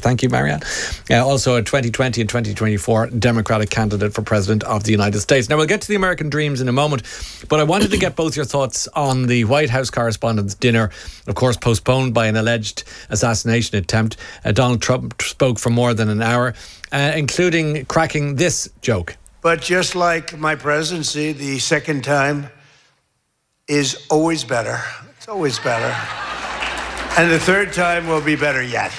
Thank you, Marianne. Also a 2020 and 2024 Democratic candidate for President of the United States. Now, we'll get to the American dreams in a moment, but I wanted to get both your thoughts on the White House Correspondents' Dinner, of course, postponed by an alleged assassination attempt. Donald Trump spoke for more than an hour, including cracking this joke. But just like my presidency, the second time is always better. It's always better. And the third time will be better yet.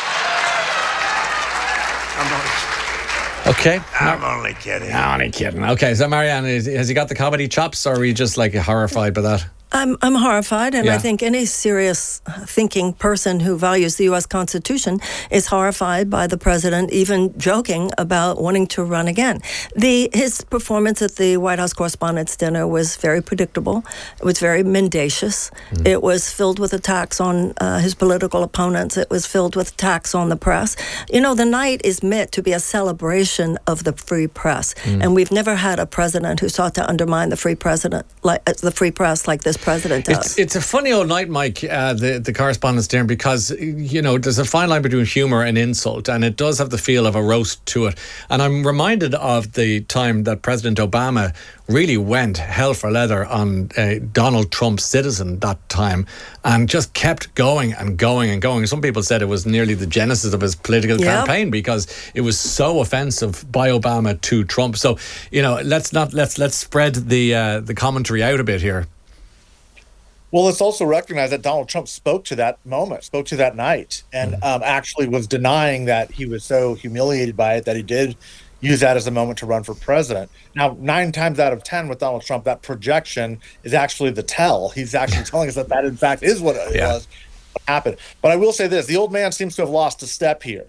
Okay. I'm only kidding. Only kidding. Okay, so Marianne, has he got the comedy chops, or are you just like horrified by that? I'm horrified, and I think any serious thinking person who values the U.S. Constitution is horrified by the president even joking about wanting to run again. His performance at the White House Correspondents' Dinner was very predictable. It was very mendacious. It was filled with attacks on his political opponents. It was filled with attacks on the press. You know, the night is meant to be a celebration of the free press, and we've never had a president who sought to undermine the free press like this president does. It's a funny old night, Mike, the Correspondents' Dinner, because, you know, there's a fine line between humour and insult, and it does have the feel of a roast to it. And I'm reminded of the time that President Obama really went hell for leather on Donald Trump's Citizen that time, and just kept going and going and going. Some people said it was nearly the genesis of his political campaign, because it was so offensive by Obama to Trump. So, you know, let's spread the commentary out a bit here. Well, let's also recognize that Donald Trump spoke to that moment, spoke to that night, and actually was denying that he was so humiliated by it that he did use that as a moment to run for president. Now, 9 times out of 10 with Donald Trump, that projection is actually the tell. He's actually telling us that in fact is what it was, what happened. But I will say this, the old man seems to have lost a step here.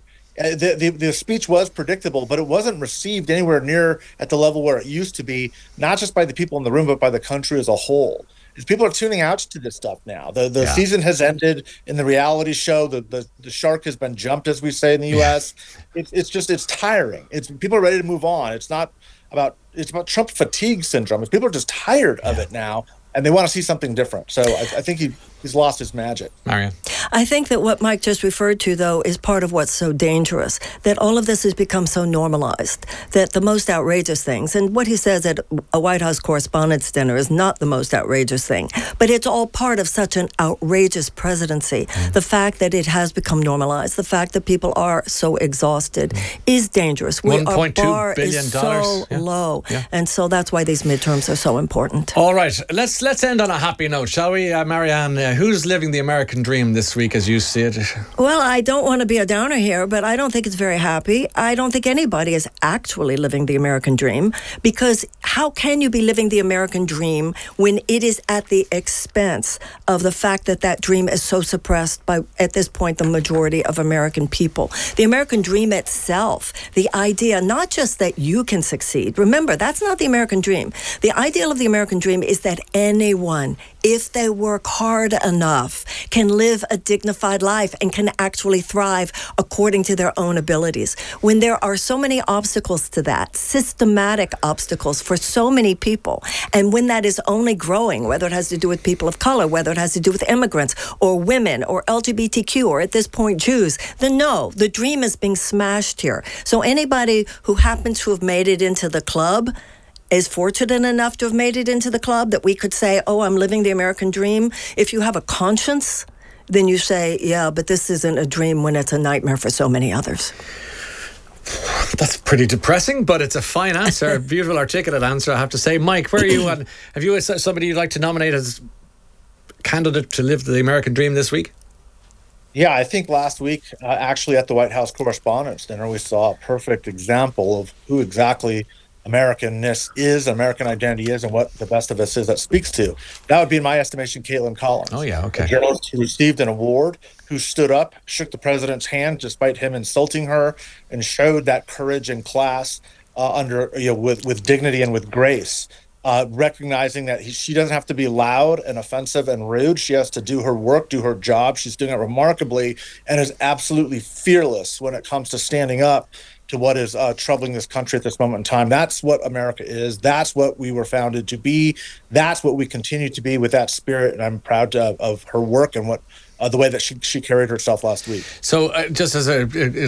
The speech was predictable, but it wasn't received anywhere near at the level where it used to be, not just by the people in the room, but by the country as a whole. People are tuning out to this stuff now. The season has ended in the reality show. The shark has been jumped, as we say in the U.S. It's tiring. People are ready to move on. It's about Trump fatigue syndrome. People are just tired of it now, and they want to see something different. So I think he's lost his magic. Marianne? I think that what Mike just referred to, though, is part of what's so dangerous, that all of this has become so normalized, that the most outrageous things, and what he says at a White House Correspondents' Dinner is not the most outrageous thing, but it's all part of such an outrageous presidency. The fact that it has become normalized, the fact that people are so exhausted is dangerous. $1.2 bar billion is so low, and so that's why these midterms are so important. All right, let's end on a happy note, shall we, Marianne? Who's living the American dream this week as you see it? Well, I don't want to be a downer here, but I don't think it's very happy. I don't think anybody is actually living the American dream, because how can you be living the American dream when it is at the expense of the fact that that dream is so suppressed by, at this point, the majority of American people? The American dream itself, the idea not just that you can succeed. Remember, that's not the American dream. The ideal of the American dream is that anyone, if they work hard enough, can live a dignified life and can actually thrive according to their own abilities. When there are so many obstacles to that, systematic obstacles for so many people, and when that is only growing, whether it has to do with people of color, whether it has to do with immigrants or women or LGBTQ or at this point Jews, then no, the dream is being smashed here. So anybody who happens to have made it into the club is fortunate enough to have made it into the club that we could say, oh, I'm living the American dream. If you have a conscience, then you say, yeah, but this isn't a dream when it's a nightmare for so many others. That's pretty depressing, but it's a fine answer. A beautiful, articulate answer, I have to say. Mike, where are you? And have you somebody you'd like to nominate as candidate to live the American dream this week? Yeah, I think last week, actually at the White House Correspondents' Dinner, we saw a perfect example of who exactly Americanness is, American identity is, and what the best of us is that speaks to. That would be, in my estimation, Caitlin Collins. Oh, yeah, okay. A journalist who received an award, who stood up, shook the president's hand despite him insulting her, and showed that courage and class with dignity and with grace. Recognizing that she doesn't have to be loud and offensive and rude. She has to do her work, do her job. She's doing it remarkably and is absolutely fearless when it comes to standing up to what is troubling this country at this moment in time. That's what America is. That's what we were founded to be. That's what we continue to be with that spirit. And I'm proud of her work and what the way that she carried herself last week. So just as a